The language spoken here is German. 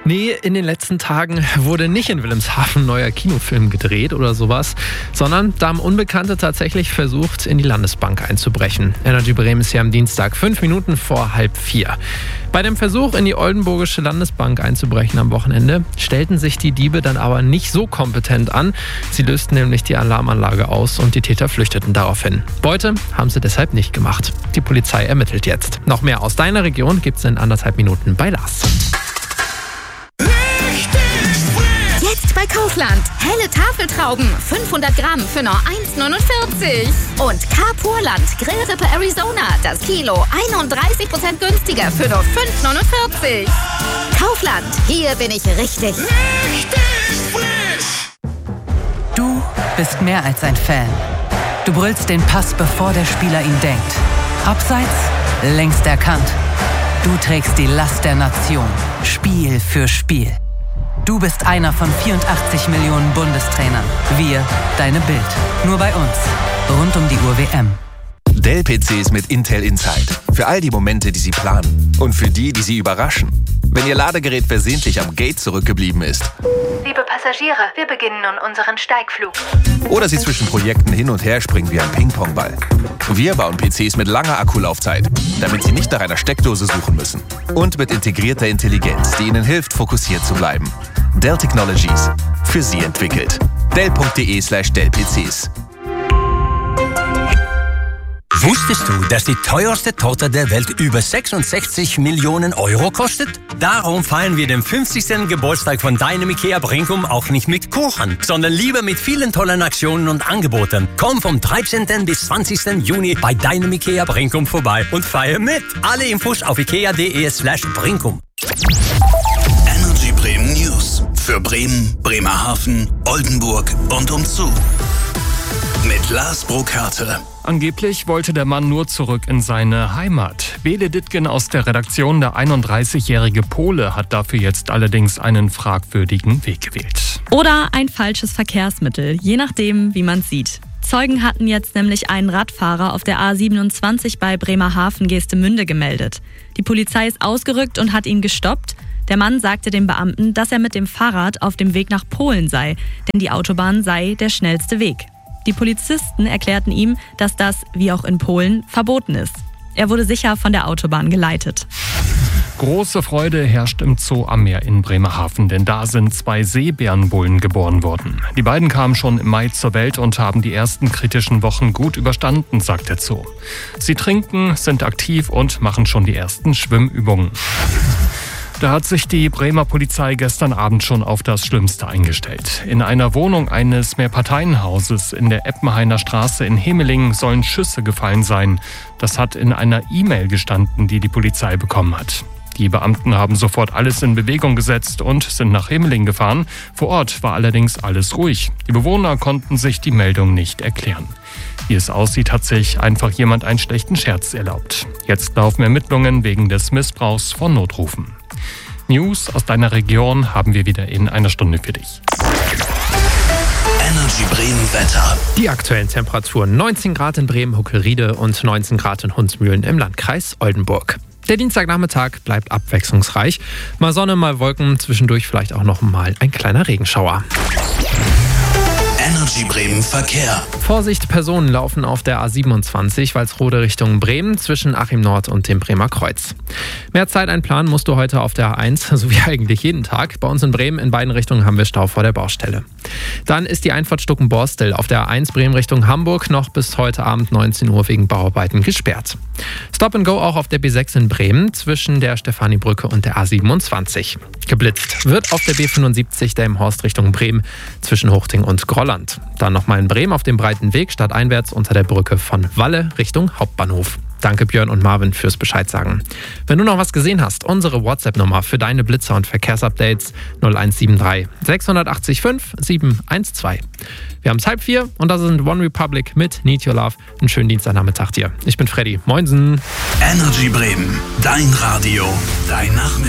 Nee, in den letzten Tagen wurde nicht in Wilhelmshaven ein neuer Kinofilm gedreht oder sowas, sondern da haben Unbekannte tatsächlich versucht, in die Landesbank einzubrechen. Energy Bremen ist hier am Dienstag 5 Minuten vor 3:30. Bei dem Versuch, in die Oldenburgische Landesbank einzubrechen am Wochenende, stellten sich die Diebe dann aber nicht so kompetent an. Sie lösten nämlich die Alarmanlage aus und die Täter flüchteten daraufhin. Beute haben sie deshalb nicht gemacht. Die Polizei ermittelt jetzt. Noch mehr aus deiner Region gibt's in 1,5 Minuten bei Lars. Jetzt bei Kaufland. Helle Tafeltrauben, 500 Gramm für nur 1,49. Und Carpurland Grillrippe Arizona, das Kilo 31% günstiger für nur 5,49. Kaufland, hier bin ich richtig frisch. Du bist mehr als ein Fan. Du brüllst den Pass, bevor der Spieler ihn denkt. Abseits, längst erkannt. Du trägst die Last der Nation, Spiel für Spiel. Du bist einer von 84 Millionen Bundestrainern. Wir, deine Bild. Nur bei uns. Rund um die Uhr WM. Dell-PCs mit Intel Inside. Für all die Momente, die Sie planen. Und für die, die Sie überraschen. Wenn Ihr Ladegerät versehentlich am Gate zurückgeblieben ist. Liebe Passagiere, wir beginnen nun unseren Steigflug. Oder Sie zwischen Projekten hin und her springen wie ein Ping-Pong-Ball. Wir bauen PCs mit langer Akkulaufzeit, damit Sie nicht nach einer Steckdose suchen müssen. Und mit integrierter Intelligenz, die Ihnen hilft, fokussiert zu bleiben. Dell Technologies. Für Sie entwickelt. Dell.de/Dell-PCs. Wusstest du, dass die teuerste Torte der Welt über 66 Millionen Euro kostet? Darum feiern wir den 50. Geburtstag von deinem IKEA Brinkum auch nicht mit Kuchen, sondern lieber mit vielen tollen Aktionen und Angeboten. Komm vom 13. bis 20. Juni bei deinem IKEA Brinkum vorbei und feier mit. Alle Infos auf ikea.de/Brinkum. Energy Bremen News. Für Bremen, Bremerhaven, Oldenburg und umzu. Mit Lars Burkhardt. Angeblich wollte der Mann nur zurück in seine Heimat. Bele Dittgen aus der Redaktion, der 31-jährige Pole, hat dafür jetzt allerdings einen fragwürdigen Weg gewählt. Oder ein falsches Verkehrsmittel, je nachdem, wie man es sieht. Zeugen hatten jetzt nämlich einen Radfahrer auf der A27 bei Bremerhaven-Geestemünde gemeldet. Die Polizei ist ausgerückt und hat ihn gestoppt. Der Mann sagte dem Beamten, dass er mit dem Fahrrad auf dem Weg nach Polen sei, denn die Autobahn sei der schnellste Weg. Die Polizisten erklärten ihm, dass das, wie auch in Polen, verboten ist. Er wurde sicher von der Autobahn geleitet. Große Freude herrscht im Zoo am Meer in Bremerhaven, denn da sind 2 Seebärenbullen geboren worden. Die beiden kamen schon im Mai zur Welt und haben die ersten kritischen Wochen gut überstanden, sagt der Zoo. Sie trinken, sind aktiv und machen schon die ersten Schwimmübungen. Da hat sich die Bremer Polizei gestern Abend schon auf das Schlimmste eingestellt. In einer Wohnung eines Mehrparteienhauses in der Eppenhainer Straße in Hemelingen sollen Schüsse gefallen sein. Das hat in einer E-Mail gestanden, die die Polizei bekommen hat. Die Beamten haben sofort alles in Bewegung gesetzt und sind nach Hemelingen gefahren. Vor Ort war allerdings alles ruhig. Die Bewohner konnten sich die Meldung nicht erklären. Wie es aussieht, hat sich einfach jemand einen schlechten Scherz erlaubt. Jetzt laufen Ermittlungen wegen des Missbrauchs von Notrufen. News aus deiner Region haben wir wieder in einer Stunde für dich. Energy Bremen Wetter. Die aktuellen Temperaturen: 19 Grad in Bremen-Huckelriede und 19 Grad in Hundsmühlen im Landkreis Oldenburg. Der Dienstagnachmittag bleibt abwechslungsreich. Mal Sonne, mal Wolken, zwischendurch vielleicht auch noch mal ein kleiner Regenschauer. Energy Bremen Verkehr. Vorsicht, Personen laufen auf der A27 Walsrode Richtung Bremen zwischen Achim Nord und dem Bremer Kreuz. Mehr Zeit einplanen musst du heute auf der A1, so wie eigentlich jeden Tag. Bei uns in Bremen in beiden Richtungen haben wir Stau vor der Baustelle. Dann ist die Einfahrt Stuckenborstel auf der A1 Bremen Richtung Hamburg noch bis heute Abend 19 Uhr wegen Bauarbeiten gesperrt. Stop and Go auch auf der B6 in Bremen zwischen der Stefanibrücke und der A27. Geblitzt wird auf der B75 Delmenhorst Richtung Bremen zwischen Hochting und Grolland. Dann nochmal in Bremen auf dem breiten Weg stadteinwärts unter der Brücke von Walle Richtung Hauptbahnhof. Danke Björn und Marvin fürs Bescheid sagen. Wenn du noch was gesehen hast, unsere WhatsApp-Nummer für deine Blitzer und Verkehrsupdates 0173 680 5 712. Wir haben es 3:30 und das sind One Republic mit Need Your Love. Einen schönen Dienstagnachmittag dir. Ich bin Freddy. Moinsen. Energy Bremen. Dein Radio. Dein Nachmittag.